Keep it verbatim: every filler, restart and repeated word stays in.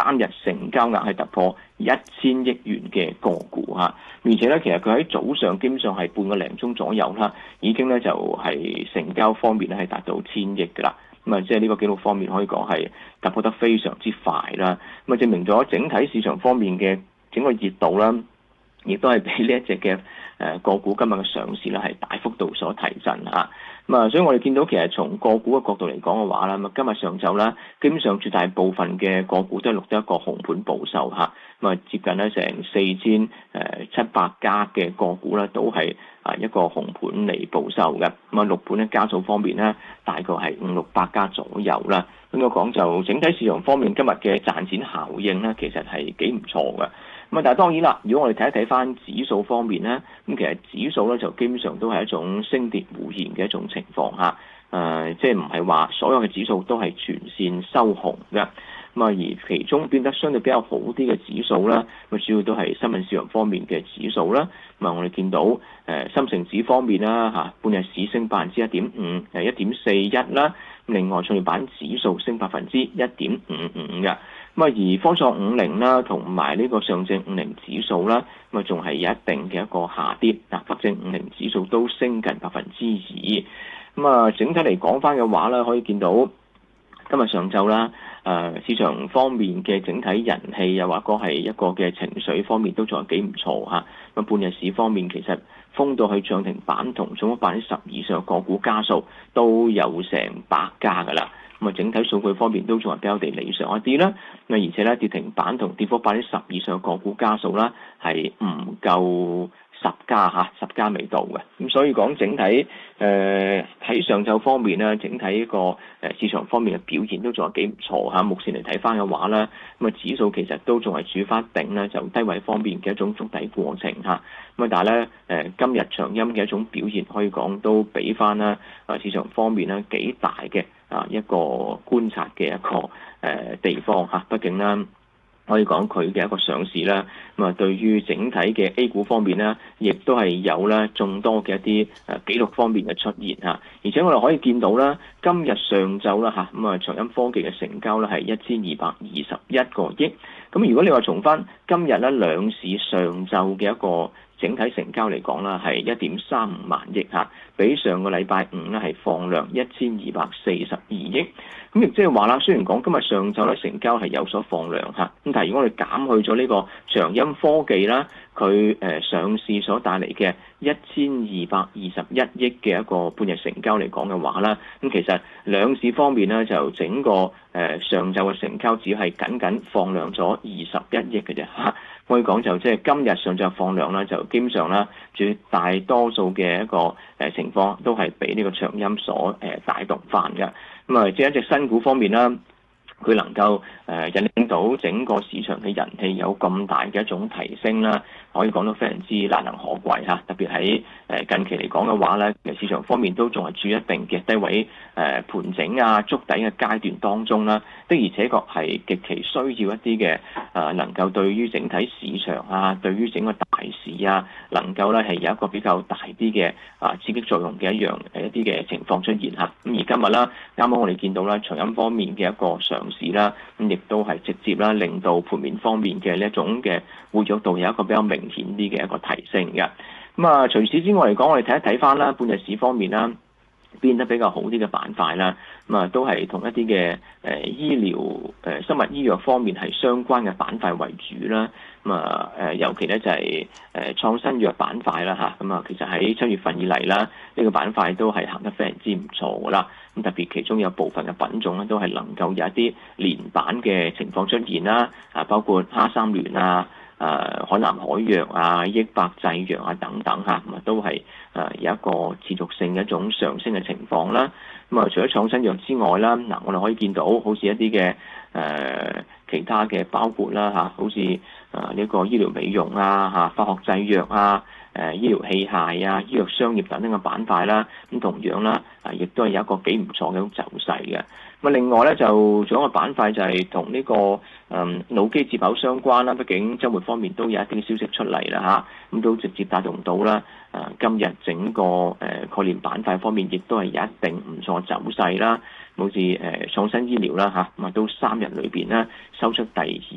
單日成交額係突破一千億元嘅個股嚇，而且咧其實佢喺早上基本上係半個零鐘左右啦，已經咧就係成交方面咧係達到千億㗎啦。咁啊，即係呢個紀錄方面可以講係突破得非常之快啦。咁啊，證明咗整體市場方面嘅整個熱度啦，亦都係俾呢一隻嘅誒個股今日嘅上市咧係大幅度所提振嚇。咁啊，所以我哋見到其實從個股嘅角度嚟講嘅話啦，咁今日上晝啦，基本上絕大部分嘅個股都係錄得一個紅盤報售嚇。咁啊，接近咧成四千誒七百家嘅個股咧都係啊一個紅盤嚟報售嘅。咁啊，綠盤咧家數方面咧大概係五六百家左右啦。應該講就整體市場方面今日嘅賺錢效應咧，其實係幾唔錯嘅。咁啊，但係當然啦，如果我哋睇一睇翻指數方面咧，咁其實指數咧就基本上都係一種升跌互現嘅一種情況嚇。誒、呃，即係唔係話所有嘅指數都係全線收紅嘅。咁啊，而其中變得相對比較好啲嘅指數啦，咁主要都係新聞市場方面嘅指數啦。咁啊，我哋見到誒深成指方面啦嚇，半日市升百分之一點五，誒一點四一啦。另外創業板指數升百分之一點五五嘅。咁啊，而科創五零啦，同埋呢個上證五零指數啦，咁啊仲係有一定嘅一個下跌。嗱，北證五零指數都升近百分之二。咁啊，整體嚟講翻嘅話咧，可以見到今日上晝啦，誒、呃、市場方面嘅整體人氣又或者係一個嘅情緒方面都仲係幾唔錯嚇。咁半日市方面其實封到去漲停板同總百分之十以上個股家數都有成百家㗎啦。咁啊，整體數據方面都仲係比較地理想一啲啦。咁而且咧跌停板同跌幅百分之十以上個股家數啦係唔夠十家嚇，十家未到嘅。咁所以講整體誒喺、呃、上晝方面咧，整體一個誒市場方面嘅表現都仲係幾唔錯嚇。目前嚟睇翻嘅話咧，咁啊指數其實都仲係處翻頂咧，就低位方面嘅一種築底過程嚇。咁啊，但係咧誒今日長陰嘅一種表現可以講都俾翻啦啊市場方面咧幾大嘅啊一個觀察嘅一個誒、呃、地方嚇。畢竟咧，可以講佢嘅一個上市啦，咁啊對於整體嘅 A 股方面咧，亦都係有咧眾多嘅一啲誒紀錄方面嘅出現嚇，而且我哋可以見到啦，今日上晝啦嚇，咁啊長鑫科技嘅成交咧係一千二百二十一個億，咁如果你話從翻今日咧兩市上晝嘅一個整體成交嚟講啦，係一點三五萬億嚇，比上個禮拜五咧係放量一千二百四十二億。咁亦即係話啦，雖然講今日上晝咧成交係有所放量嚇，咁但係如果我哋減去咗呢個長鑫科技啦，佢誒上市所帶嚟嘅一千二百二十一億嘅一個半日成交嚟講嘅話啦，咁其實兩市方面咧就整個誒上晝嘅成交只係僅僅放量咗二十一億嘅啫嚇。可以講就即係今日上晝放量啦，就基本上啦，絕大多數嘅一個誒情況都係俾呢個長鑫所誒帶動翻嘅。咁啊，即係一隻新股方面啦，佢能夠誒引領到整個市場嘅人氣有咁大嘅一種提升啦，可以講到非常之難能可貴嚇。特別喺誒近期嚟講嘅話咧，市場方面都仲係處一定嘅低位誒盤整啊、築底嘅階段當中啦。的而且確係極其需要一啲嘅誒能夠對於整體市場啊、對於整個大市啊，能夠咧係有一個比較大啲嘅啊刺激作用嘅一樣誒一啲嘅情況出現嚇。咁而今日啦，啱啱我哋見到啦，長鑫方面嘅一個上市啦，咁亦都係直接啦令到盤面方面嘅呢一種嘅活躍度有一個比較明顯啲嘅一個提升嘅。咁啊，除此之外嚟講，我哋睇一睇翻啦，半日市方面啦，變得比較好啲嘅板塊啦，咁啊都係同一啲嘅誒醫療誒、呃、生物醫藥方面係相關嘅板塊為主啦。咁啊誒尤其咧就係誒創新藥板塊啦嚇，咁啊其實喺七月份以嚟啦，呢、這個板塊都係行得非常之唔錯噶啦。咁特別其中有部分嘅品種咧，都係能夠有一啲連板嘅情況出現啦。啊，包括哈三聯啊、誒海南海藥啊、益百製藥啊等等嚇，咁啊都係誒有一個持續性嘅一種上升嘅情況啦。咁啊，除咗創新藥之外啦，嗱我哋可以見到好似一啲嘅誒其他嘅包括啦嚇，好似誒呢個醫療美容啊嚇、化學製藥啊、誒醫療器械啊、醫藥商業等等嘅板塊啦，咁同樣啦，啊亦都係有一個幾唔錯嘅一種走勢嘅。咁啊，另外咧就仲有一個板塊就係同呢個誒腦機接口相關啦。畢竟週末方面都有一啲消息出嚟啦嚇，咁都直接帶動到啦。誒今日整個誒概念板塊方面，亦都係有一定唔錯走勢啦。好似誒創新醫療啦嚇，咁啊都三日裏邊咧收出第二